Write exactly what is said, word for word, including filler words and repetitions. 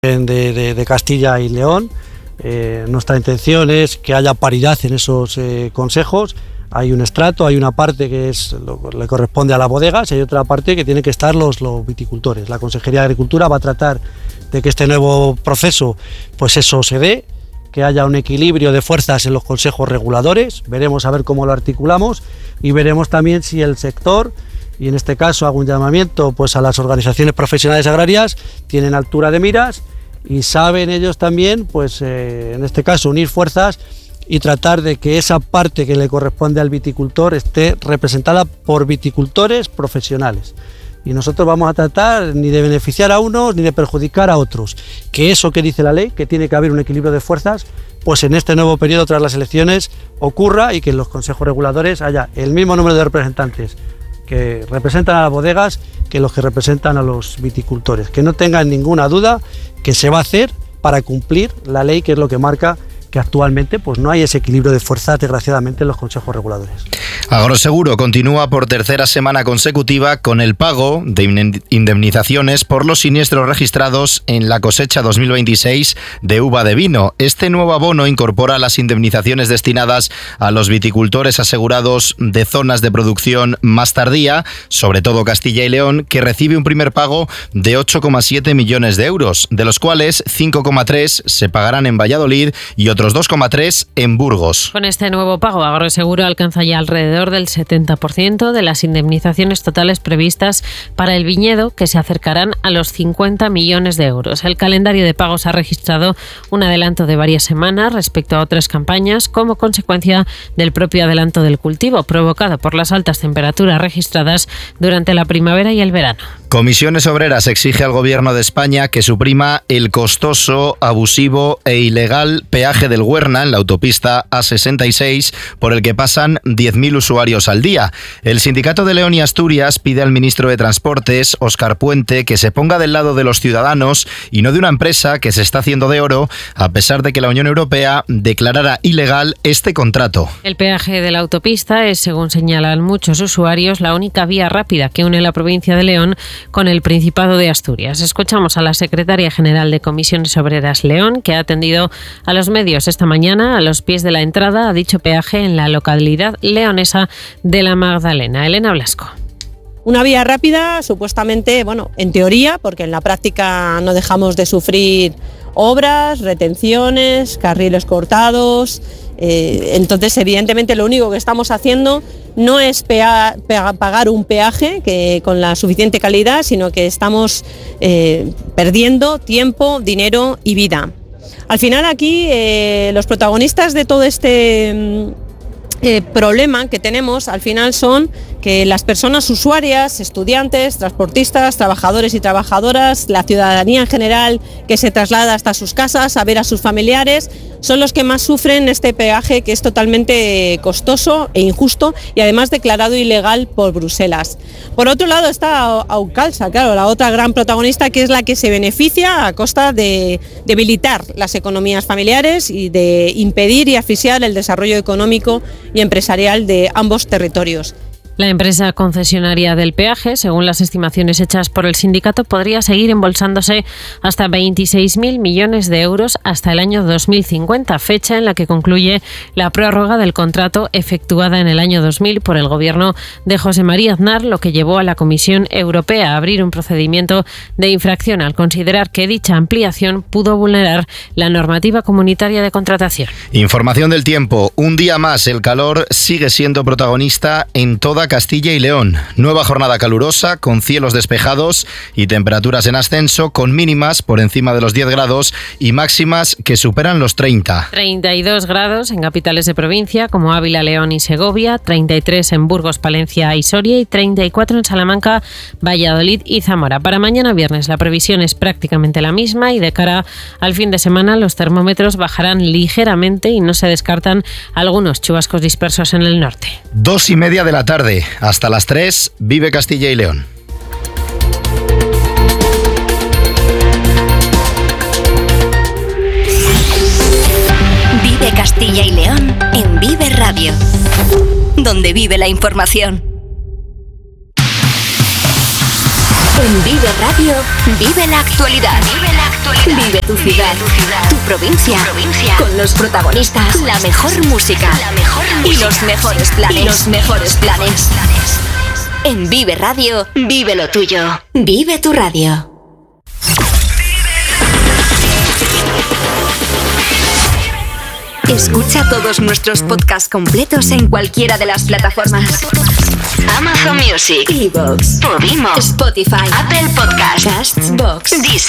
De, de, de Castilla y León. Eh, nuestra intención es que haya paridad en esos eh, consejos. Hay un estrato, hay una parte que es lo, le corresponde a las bodegas y hay otra parte que tienen que estar los, los viticultores. La Consejería de Agricultura va a tratar de que este nuevo proceso, pues eso se dé, que haya un equilibrio de fuerzas en los consejos reguladores. Veremos a ver cómo lo articulamos y veremos también si el sector, y en este caso hago un llamamiento pues a las organizaciones profesionales agrarias, tienen altura de miras y saben ellos también, pues eh, en este caso unir fuerzas y tratar de que esa parte que le corresponde al viticultor esté representada por viticultores profesionales. Y nosotros vamos a tratar ni de beneficiar a unos ni de perjudicar a otros. Que eso que dice la ley, que tiene que haber un equilibrio de fuerzas, pues en este nuevo periodo tras las elecciones ocurra y que en los consejos reguladores haya el mismo número de representantes que representan a las bodegas que los que representan a los viticultores. Que no tengan ninguna duda que se va a hacer para cumplir la ley, que es lo que marca que actualmente pues no hay ese equilibrio de fuerzas, desgraciadamente, en los consejos reguladores. Agroseguro continúa por tercera semana consecutiva con el pago de indemnizaciones por los siniestros registrados en la cosecha dos mil veintiséis de uva de vino. Este nuevo abono incorpora las indemnizaciones destinadas a los viticultores asegurados de zonas de producción más tardía, sobre todo Castilla y León, que recibe un primer pago de ocho coma siete millones de euros, de los cuales cinco coma tres se pagarán en Valladolid y otros dos coma tres en Burgos. Con este nuevo pago, Agroseguro alcanza ya alrededor del setenta por ciento de las indemnizaciones totales previstas para el viñedo, que se acercarán a los cincuenta millones de euros. El calendario de pagos ha registrado un adelanto de varias semanas respecto a otras campañas, como consecuencia del propio adelanto del cultivo, provocado por las altas temperaturas registradas durante la primavera y el verano. Comisiones Obreras exige al Gobierno de España que suprima el costoso, abusivo e ilegal peaje del Huerna en la autopista A sesenta y seis, por el que pasan diez mil usuarios al día. El Sindicato de León y Asturias pide al ministro de Transportes, Óscar Puente, que se ponga del lado de los ciudadanos y no de una empresa que se está haciendo de oro, a pesar de que la Unión Europea declarara ilegal este contrato. El peaje de la autopista es, según señalan muchos usuarios, la única vía rápida que une la provincia de León con el Principado de Asturias. Escuchamos a la secretaria general de Comisiones Obreras León, que ha atendido a los medios esta mañana a los pies de la entrada a dicho peaje en la localidad leonesa de La Magdalena. Elena Blasco. Una vía rápida, supuestamente, bueno, en teoría, porque en la práctica no dejamos de sufrir obras, retenciones, carriles cortados. Eh, entonces, evidentemente, lo único que estamos haciendo no es pea, pea, pagar un peaje que, con la suficiente calidad, sino que estamos eh, perdiendo tiempo, dinero y vida. Al final aquí eh, los protagonistas de todo este eh, problema que tenemos al final son que las personas usuarias, estudiantes, transportistas, trabajadores y trabajadoras, la ciudadanía en general que se traslada hasta sus casas a ver a sus familiares, son los que más sufren este peaje, que es totalmente costoso e injusto y además declarado ilegal por Bruselas. Por otro lado está Aucalsa, claro, la otra gran protagonista, que es la que se beneficia a costa de debilitar las economías familiares y de impedir y asfixiar el desarrollo económico y empresarial de ambos territorios. La empresa concesionaria del peaje, según las estimaciones hechas por el sindicato, podría seguir embolsándose hasta veintiséis mil millones de euros hasta el año dos mil cincuenta, fecha en la que concluye la prórroga del contrato efectuada en el año dos mil por el gobierno de José María Aznar, lo que llevó a la Comisión Europea a abrir un procedimiento de infracción al considerar que dicha ampliación pudo vulnerar la normativa comunitaria de contratación. Información del tiempo. Un día más, el calor sigue siendo protagonista en toda Castilla y León. Nueva jornada calurosa, con cielos despejados y temperaturas en ascenso, con mínimas por encima de los diez grados y máximas que superan los treinta. treinta y dos grados en capitales de provincia como Ávila, León y Segovia, treinta y tres en Burgos, Palencia y Soria y treinta y cuatro en Salamanca, Valladolid y Zamora. Para mañana viernes la previsión es prácticamente la misma y de cara al fin de semana los termómetros bajarán ligeramente y no se descartan algunos chubascos dispersos en el norte. Dos y media de la tarde. Hasta las tres, vive Castilla y León. Vive Castilla y León en Vive Radio, donde vive la información. En Vive Radio, vive la actualidad. Vive la actualidad. Vive tu ciudad, tu, ciudad, tu provincia, tu provincia. Con los protagonistas, la mejor música, la mejor música. Y los mejores planes. Y los mejores planes. En Vive Radio, vive lo tuyo. Vive tu radio. Escucha todos nuestros podcasts completos en cualquiera de las plataformas: Amazon Music, iVoox, Podimo, Spotify, Apple Podcasts, Castbox, Deezer.